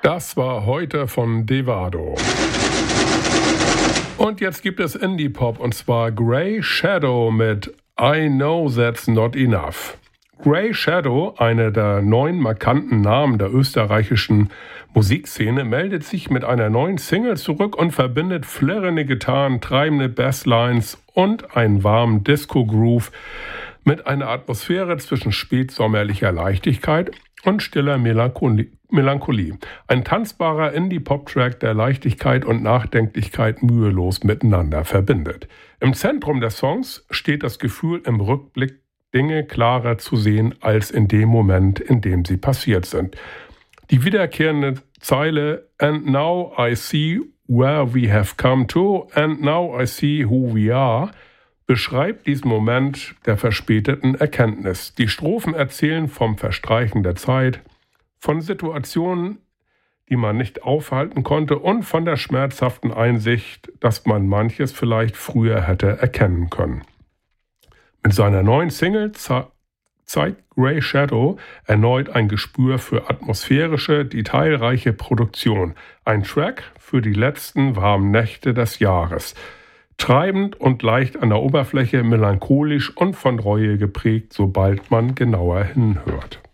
Das war heute von Devado. Und jetzt gibt es Indie-Pop, und zwar Grey Shadow mit I Know That's Not Enough. Grey Shadow, einer der 9 markanten Namen der österreichischen Musikszene, meldet sich mit einer neuen Single zurück und verbindet flirrende Gitarren, treibende Basslines und einen warmen Disco-Groove mit einer Atmosphäre zwischen spätsommerlicher Leichtigkeit und stiller Melancholie. Ein tanzbarer Indie-Pop-Track, der Leichtigkeit und Nachdenklichkeit mühelos miteinander verbindet. Im Zentrum des Songs steht das Gefühl, im Rückblick Dinge klarer zu sehen als in dem Moment, in dem sie passiert sind. Die wiederkehrende Zeile "And now I see where we have come to, and now I see who we are" beschreibt diesen Moment der verspäteten Erkenntnis. Die Strophen erzählen vom Verstreichen der Zeit, von Situationen, die man nicht aufhalten konnte, und von der schmerzhaften Einsicht, dass man manches vielleicht früher hätte erkennen können. Mit seiner neuen Single zeigt Grey Shadow erneut ein Gespür für atmosphärische, detailreiche Produktion. Ein Track für die letzten warmen Nächte des Jahres. Treibend und leicht an der Oberfläche, melancholisch und von Reue geprägt, sobald man genauer hinhört.